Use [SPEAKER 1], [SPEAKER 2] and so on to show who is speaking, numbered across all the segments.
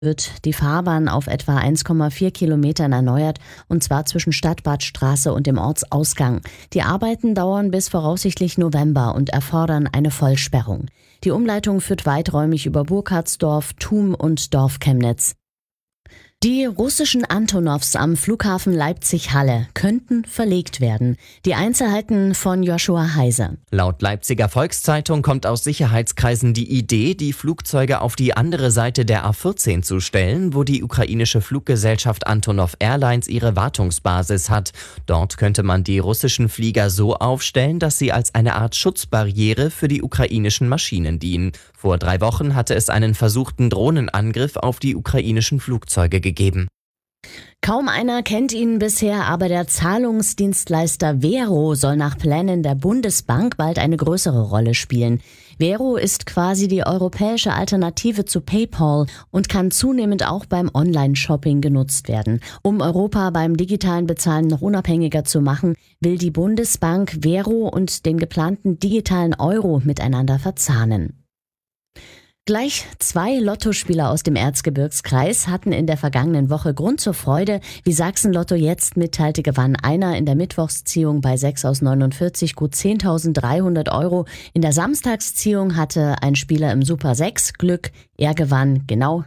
[SPEAKER 1] wird die Fahrbahn auf etwa 1,4 Kilometern erneuert, und zwar zwischen Stadtbadstraße und dem Ortsausgang. Die Arbeiten dauern bis voraussichtlich November und erfordern eine Vollsperrung. Die Umleitung führt weiträumig über Burkhardsdorf, Thum und Dorf-Chemnitz. Die russischen Antonows am Flughafen Leipzig-Halle könnten verlegt werden. Die Einzelheiten von Joshua Heise.
[SPEAKER 2] Laut Leipziger Volkszeitung kommt aus Sicherheitskreisen die Idee, die Flugzeuge auf die andere Seite der A14 zu stellen, wo die ukrainische Fluggesellschaft Antonov Airlines ihre Wartungsbasis hat. Dort könnte man die russischen Flieger so aufstellen, dass sie als eine Art Schutzbarriere für die ukrainischen Maschinen dienen. Vor 3 Wochen hatte es einen versuchten Drohnenangriff auf die ukrainischen Flugzeuge gegeben.
[SPEAKER 1] Kaum einer kennt ihn bisher, aber der Zahlungsdienstleister Vero soll nach Plänen der Bundesbank bald eine größere Rolle spielen. Vero ist quasi die europäische Alternative zu PayPal und kann zunehmend auch beim Online-Shopping genutzt werden. Um Europa beim digitalen Bezahlen noch unabhängiger zu machen, will die Bundesbank Vero und den geplanten digitalen Euro miteinander verzahnen. Gleich 2 Lottospieler aus dem Erzgebirgskreis hatten in der vergangenen Woche Grund zur Freude. Wie Sachsen-Lotto jetzt mitteilte, gewann einer in der Mittwochsziehung bei 6 aus 49 gut 10.300 €. In der Samstagsziehung hatte ein Spieler im Super 6 Glück. Er gewann genau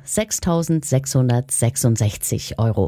[SPEAKER 1] 6.666 €.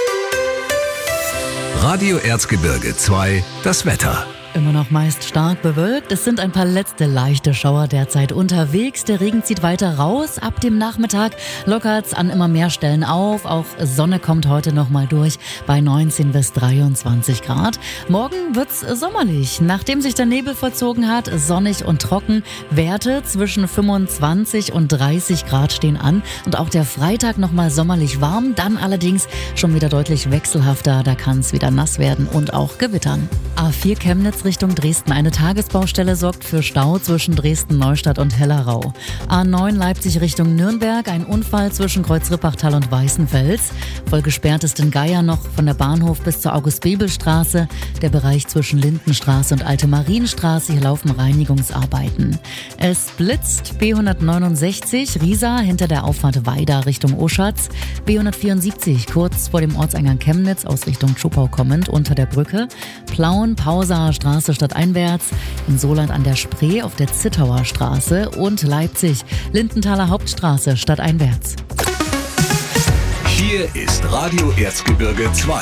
[SPEAKER 3] Radio Erzgebirge 2, das Wetter.
[SPEAKER 4] Immer noch meist stark bewölkt. Es sind ein paar letzte leichte Schauer derzeit unterwegs. Der Regen zieht weiter raus. Ab dem Nachmittag lockert's an immer mehr Stellen auf. Auch Sonne kommt heute nochmal durch bei 19 bis 23 Grad. Morgen wird's sommerlich. Nachdem sich der Nebel verzogen hat, sonnig und trocken. Werte zwischen 25 und 30 Grad stehen an. Und auch der Freitag nochmal sommerlich warm. Dann allerdings schon wieder deutlich wechselhafter. Da kann's wieder nass werden und auch gewittern. A4 Chemnitz Richtung Dresden. Eine Tagesbaustelle sorgt für Stau zwischen Dresden-Neustadt und Hellerau. A9 Leipzig Richtung Nürnberg. Ein Unfall zwischen Kreuz-Rippachtal und Weißenfels. Voll gesperrt ist in Geier noch von der Bahnhof bis zur August-Bebel-Straße. Der Bereich zwischen Lindenstraße und Alte Marienstraße. Hier laufen Reinigungsarbeiten. Es blitzt. B169 Riesa hinter der Auffahrt Weida Richtung Oschatz. B174 kurz vor dem Ortseingang Chemnitz aus Richtung Schupau kommend unter der Brücke. Plauen Pausaer Straße stadteinwärts, in Soland an der Spree auf der Zittauer Straße und Leipzig, Lindenthaler Hauptstraße stadteinwärts.
[SPEAKER 3] Hier ist Radio Erzgebirge 2.